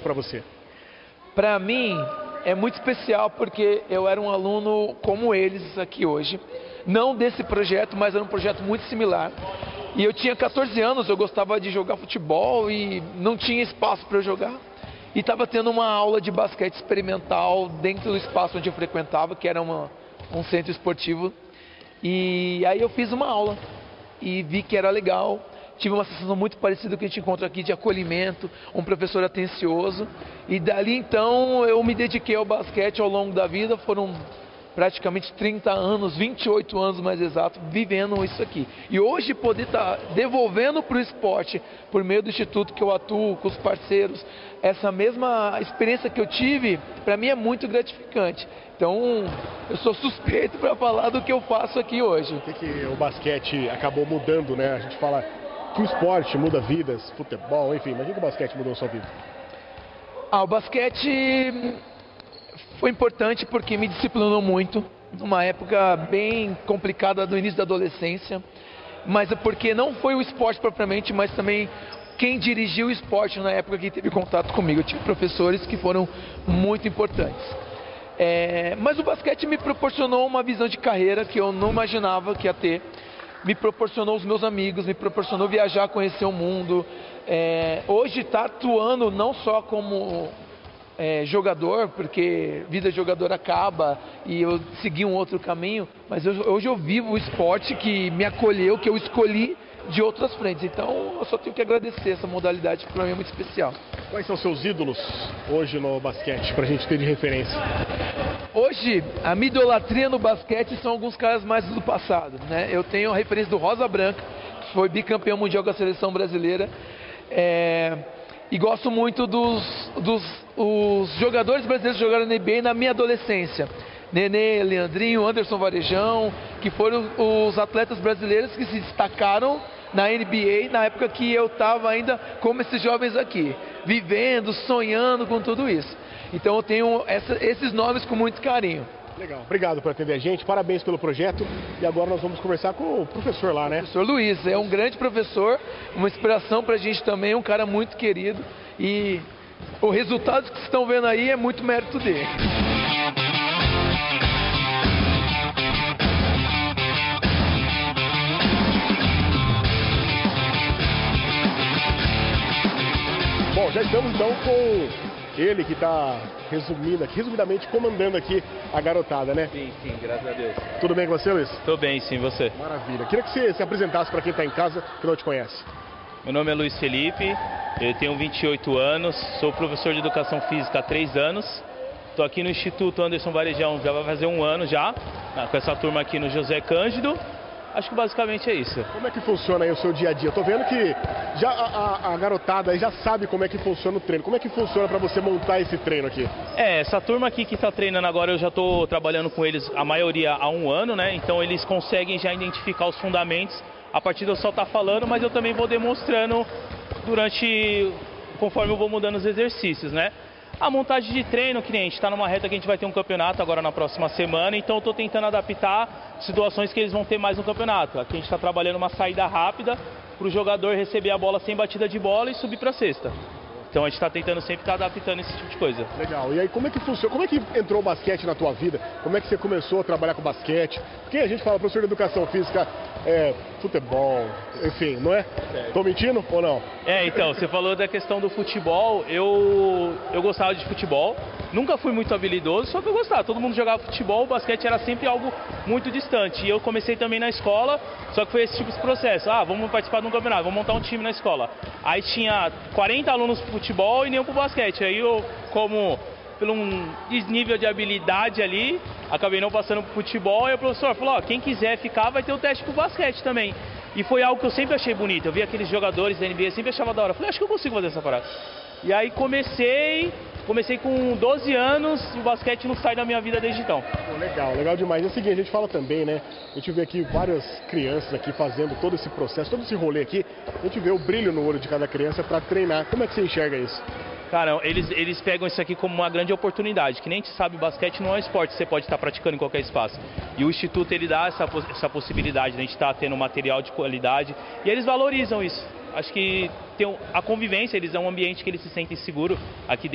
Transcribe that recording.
para você? Para mim é muito especial porque eu era um aluno como eles aqui hoje. Não desse projeto, mas era um projeto muito similar. E eu tinha 14 anos, eu gostava de jogar futebol e não tinha espaço para eu jogar. E estava tendo uma aula de basquete experimental dentro do espaço onde eu frequentava, que era um centro esportivo. E aí eu fiz uma aula e vi que era legal. Tive uma sensação muito parecida com o que a gente encontra aqui de acolhimento, um professor atencioso. E dali então eu me dediquei ao basquete ao longo da vida. Foram praticamente 30 anos, 28 anos mais exato, vivendo isso aqui. E hoje poder estar devolvendo para o esporte, por meio do instituto que eu atuo, com os parceiros, essa mesma experiência que eu tive, para mim é muito gratificante. Então, eu sou suspeito para falar do que eu faço aqui hoje. O que o basquete acabou mudando, né? A gente fala que o esporte muda vidas, futebol, enfim, mas o que o basquete mudou a sua vida? O basquete foi importante porque me disciplinou muito, numa época bem complicada do início da adolescência, mas é porque não foi o esporte propriamente, mas também quem dirigiu o esporte na época que teve contato comigo. Eu tive professores que foram muito importantes. Mas o basquete me proporcionou uma visão de carreira que eu não imaginava que ia ter. Me proporcionou os meus amigos, me proporcionou viajar, conhecer o mundo. Hoje está atuando não só como jogador, porque vida de jogador acaba e eu segui um outro caminho, mas hoje eu vivo o esporte que me acolheu, que eu escolhi de outras frentes. Então eu só tenho que agradecer essa modalidade, que para mim é muito especial. Quais são seus ídolos hoje no basquete, para a gente ter de referência? Hoje, a minha idolatria no basquete são alguns caras mais do passado, né? Eu tenho a referência do Rosa Branca, que foi bicampeão mundial com a seleção brasileira. E gosto muito os jogadores brasileiros que jogaram na NBA na minha adolescência. Nenê, Leandrinho, Anderson Varejão, que foram os atletas brasileiros que se destacaram na NBA na época que eu estava ainda como esses jovens aqui, vivendo, sonhando com tudo isso. Então eu tenho esses nomes com muito carinho. Legal, obrigado por atender a gente, parabéns pelo projeto. E agora nós vamos conversar com o professor lá, né? Professor Luiz, é um grande professor, uma inspiração pra gente também, um cara muito querido. E o resultado que vocês estão vendo aí é muito mérito dele. Bom, já estamos então com ele que está resumidamente comandando aqui a garotada, né? Sim, graças a Deus. Tudo bem com você, Luiz? Tô bem, sim, você? Maravilha. Queria que você se apresentasse para quem está em casa que não te conhece. Meu nome é Luiz Felipe, eu tenho 28 anos, sou professor de Educação Física há 3 anos. Estou aqui no Instituto Anderson Varejão, já vai fazer 1 ano já, com essa turma aqui no José Cândido. Acho que basicamente é isso. Como é que funciona aí o seu dia a dia? Eu tô vendo que já a garotada aí já sabe como é que funciona o treino. Como é que funciona para você montar esse treino aqui? Essa turma aqui que está treinando agora, eu já estou trabalhando com eles, a maioria há 1 ano, né? Então eles conseguem já identificar os fundamentos a partir de eu só estar falando, mas eu também vou demonstrando conforme eu vou mudando os exercícios, né? A montagem de treino, que nem a gente está numa reta que a gente vai ter um campeonato agora na próxima semana, então eu estou tentando adaptar situações que eles vão ter mais no campeonato. Aqui a gente está trabalhando uma saída rápida para o jogador receber a bola sem batida de bola e subir para a cesta. Então a gente está tentando sempre estar adaptando esse tipo de coisa. Legal. E aí como é que funciona? Como é que entrou o basquete na tua vida? Como é que você começou a trabalhar com basquete? Porque a gente fala professor de Educação Física, futebol, enfim, não é? Tô mentindo ou não? Então, você falou da questão do futebol, eu gostava de futebol, nunca fui muito habilidoso, só que eu gostava, todo mundo jogava futebol, o basquete era sempre algo muito distante. E eu comecei também na escola, só que foi esse tipo de processo, vamos participar de um campeonato, vamos montar um time na escola. Aí tinha 40 alunos pro futebol e nenhum pro basquete, aí eu, como pelo um desnível de habilidade ali, acabei não passando pro futebol, e o professor falou, quem quiser ficar vai ter o teste pro basquete também. E foi algo que eu sempre achei bonito, eu vi aqueles jogadores da NBA, sempre achava da hora, falei, acho que eu consigo fazer essa parada. E aí comecei com 12 anos e o basquete não sai da minha vida desde então. Legal demais. É o seguinte, a gente fala também, né? A gente vê aqui várias crianças aqui fazendo todo esse processo, todo esse rolê aqui, a gente vê o brilho no olho de cada criança para treinar. Como é que você enxerga isso? Cara, eles pegam isso aqui como uma grande oportunidade, que nem a gente sabe, o basquete não é um esporte que você pode estar praticando em qualquer espaço. E o Instituto, ele dá essa possibilidade de a gente estar tendo material de qualidade e eles valorizam isso. Acho que tem a convivência, eles é um ambiente que eles se sentem seguros aqui dentro.